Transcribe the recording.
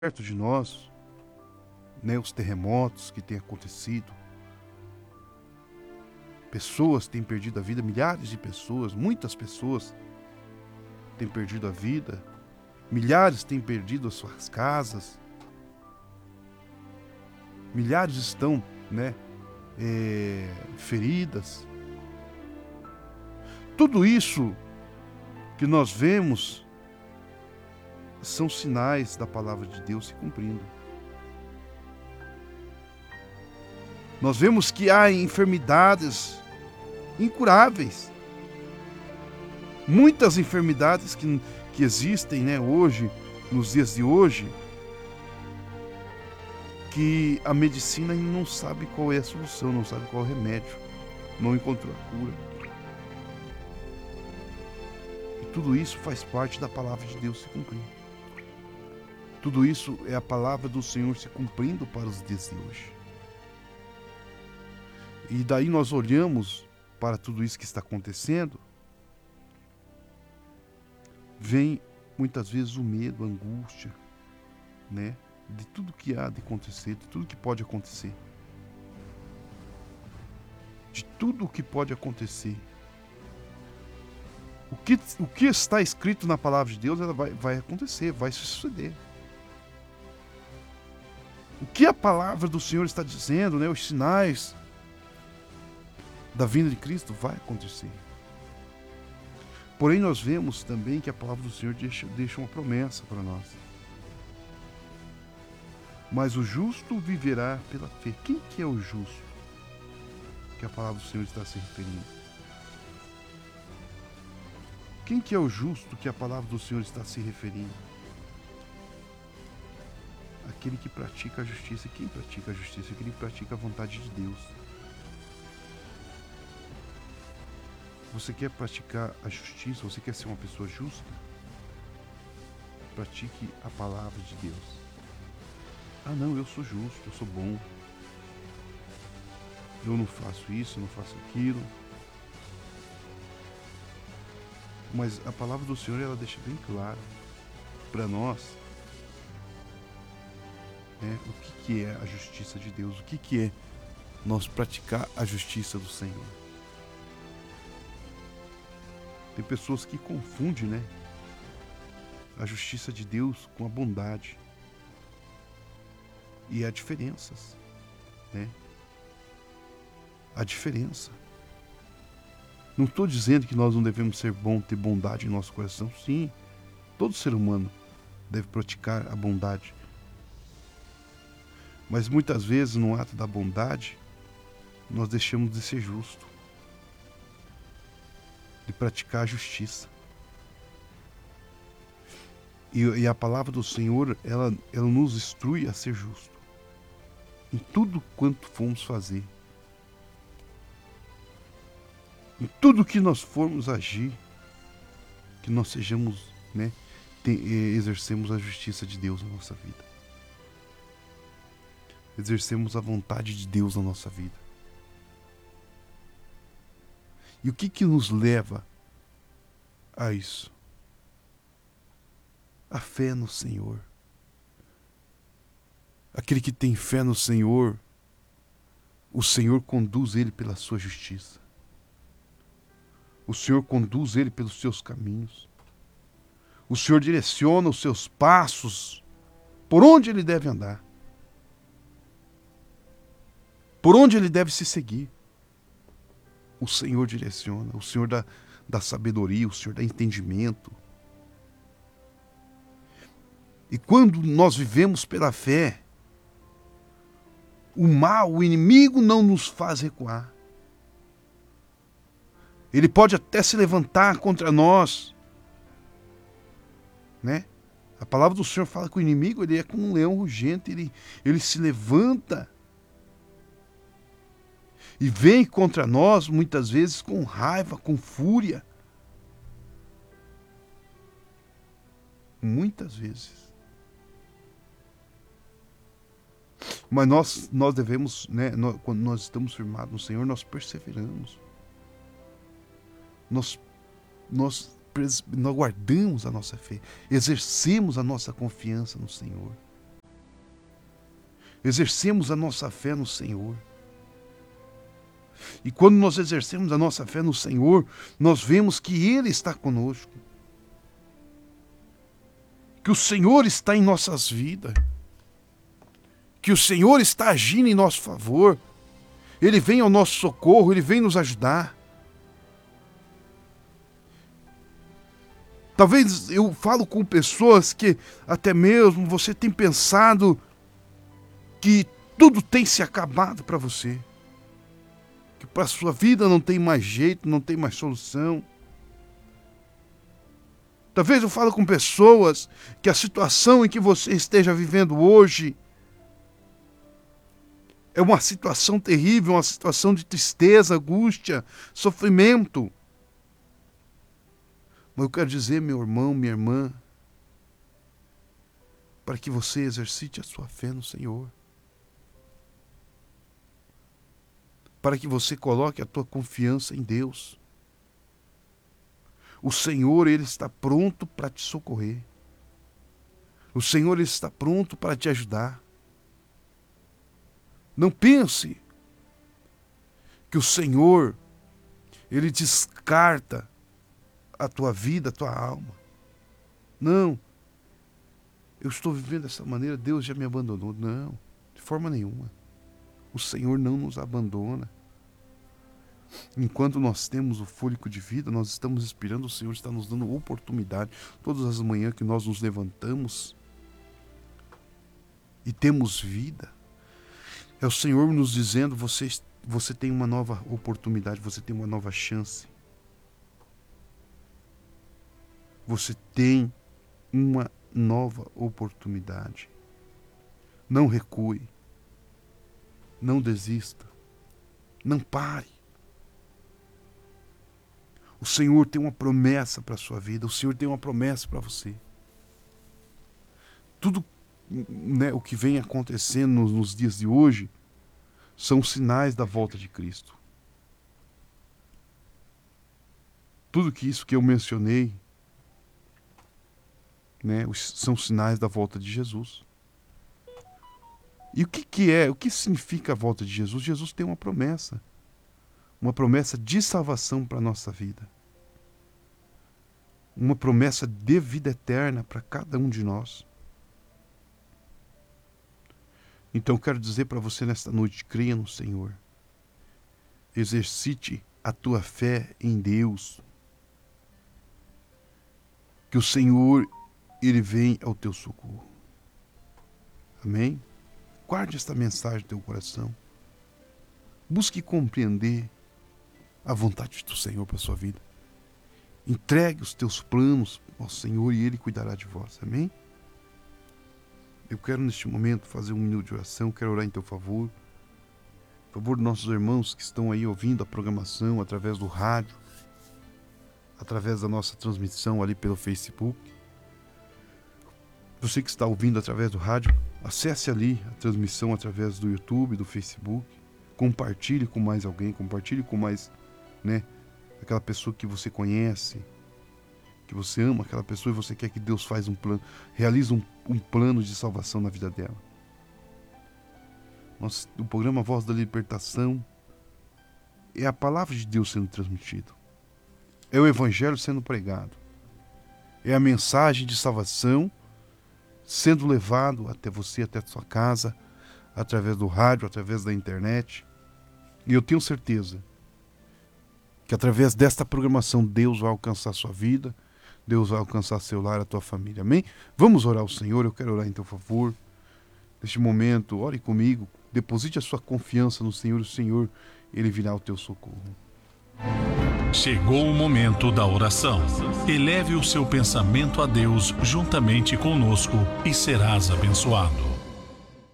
perto de nós, né, os terremotos que têm acontecido, pessoas têm perdido a vida, milhares de pessoas, muitas pessoas têm perdido a vida, milhares têm perdido as suas casas, milhares estão, né, feridas. Tudo isso que nós vemos são sinais da palavra de Deus se cumprindo. Nós vemos que há enfermidades incuráveis. Muitas enfermidades que existem, né, hoje, nos dias de hoje, que a medicina ainda não sabe qual é a solução, não sabe qual é o remédio, não encontrou a cura. E tudo isso faz parte da palavra de Deus se cumprindo. Tudo isso é a palavra do Senhor se cumprindo para os dias de hoje. E daí nós olhamos para tudo isso que está acontecendo, vem muitas vezes o medo, a angústia, né? De tudo que há de acontecer, de tudo que pode acontecer. De tudo o que pode acontecer. O que está escrito na palavra de Deus ela vai acontecer, vai suceder. O que a palavra do Senhor está dizendo, né? Os sinais da vinda de Cristo vai acontecer. Porém, nós vemos também que a palavra do Senhor deixa uma promessa para nós. Mas o justo viverá pela fé. Quem que é o justo que a palavra do Senhor está se referindo? Quem que é o justo que a palavra do Senhor está se referindo? Aquele que pratica a justiça. Quem pratica a justiça? Aquele que pratica a vontade de Deus. Você quer praticar a justiça? Você quer ser uma pessoa justa? Pratique a palavra de Deus. Ah não, eu sou justo, eu sou bom. Eu não faço isso, eu não faço aquilo. Mas a palavra do Senhor, ela deixa bem claro para nós, né, o que é a justiça de Deus, o que é nós praticar a justiça do Senhor. Tem pessoas que confundem, né, a justiça de Deus com a bondade. E há diferenças, né? Há diferença. Não estou dizendo que nós não devemos ser bons, ter bondade em nosso coração. Sim, todo ser humano deve praticar a bondade. Mas muitas vezes, no ato da bondade, nós deixamos de ser justo, de praticar a justiça. E a palavra do Senhor, ela nos instrui a ser justo em tudo quanto formos fazer, em tudo que nós formos agir, que nós sejamos, né, exercemos a justiça de Deus na nossa vida, exercemos a vontade de Deus na nossa vida. E o que nos leva a isso? A fé no Senhor. Aquele que tem fé no Senhor, o Senhor conduz ele pela sua justiça. O Senhor conduz ele pelos seus caminhos. O Senhor direciona os seus passos por onde ele deve andar. Por onde ele deve se seguir. O Senhor direciona, o Senhor dá sabedoria, o Senhor dá entendimento. E quando nós vivemos pela fé, o mal, o inimigo não nos faz recuar. Ele pode até se levantar contra nós, né? A palavra do Senhor fala que o inimigo, ele é como um leão rugente, ele se levanta e vem contra nós muitas vezes com raiva, com fúria. Muitas vezes. Mas nós devemos, né, quando nós estamos firmados no Senhor, nós perseveramos. Nós guardamos a nossa fé, exercemos a nossa confiança no Senhor. Exercemos a nossa fé no Senhor. E quando nós exercemos a nossa fé no Senhor, nós vemos que Ele está conosco. Que o Senhor está em nossas vidas. Que o Senhor está agindo em nosso favor. Ele vem ao nosso socorro, Ele vem nos ajudar. Talvez eu falo com pessoas que até mesmo você tem pensado que tudo tem se acabado para você. Que para a sua vida não tem mais jeito, não tem mais solução. Talvez eu falo com pessoas que a situação em que você esteja vivendo hoje é uma situação terrível, uma situação de tristeza, angústia, sofrimento. Mas eu quero dizer, meu irmão, minha irmã, para que você exercite a sua fé no Senhor. Para que você coloque a tua confiança em Deus. O Senhor, Ele está pronto para te socorrer. O Senhor, Ele está pronto para te ajudar. Não pense que o Senhor, Ele descarta a tua vida, a tua alma. Não. Eu estou vivendo dessa maneira, Deus já me abandonou. Não, de forma nenhuma. O Senhor não nos abandona. Enquanto nós temos o fôlego de vida, nós estamos esperando, o Senhor está nos dando oportunidade. Todas as manhãs que nós nos levantamos e temos vida, é o Senhor nos dizendo, você tem uma nova oportunidade, você tem uma nova chance. Você tem uma nova oportunidade. Não recue. Não desista. Não pare. O Senhor tem uma promessa para a sua vida. O Senhor tem uma promessa para você. Tudo, né, o que vem acontecendo nos dias de hoje são sinais da volta de Cristo. Tudo isso que eu mencionei, né, são sinais da volta de Jesus. E o que significa a volta de Jesus? Jesus tem uma promessa de salvação para a nossa vida. Uma promessa de vida eterna para cada um de nós. Então eu quero dizer para você nesta noite, creia no Senhor. Exercite a tua fé em Deus. Que o Senhor, Ele vem ao teu socorro. Amém? Guarde esta mensagem no teu coração. Busque compreender a vontade do Senhor para a sua vida. Entregue os teus planos ao Senhor e Ele cuidará de vós. Amém? Eu quero neste momento fazer um minuto de oração, quero orar em teu favor. Em favor dos nossos irmãos que estão aí ouvindo a programação através do rádio, através da nossa transmissão ali pelo Facebook. Você que está ouvindo através do rádio, acesse ali a transmissão através do YouTube, do Facebook. Compartilhe com mais alguém, compartilhe com mais, né, aquela pessoa que você conhece, que você ama aquela pessoa e você quer que Deus faz um plano, realize um plano de salvação na vida dela. O programa Voz da Libertação é a palavra de Deus sendo transmitida. É o Evangelho sendo pregado. É a mensagem de salvação sendo levado até você, até a sua casa, através do rádio, através da internet. E eu tenho certeza que através desta programação Deus vai alcançar a sua vida, Deus vai alcançar seu lar, a tua família. Amém? Vamos orar ao Senhor, eu quero orar em teu favor. Neste momento, ore comigo, deposite a sua confiança no Senhor, o Senhor, Ele virá ao teu socorro. Chegou o momento da oração. Eleve o seu pensamento a Deus juntamente conosco e serás abençoado.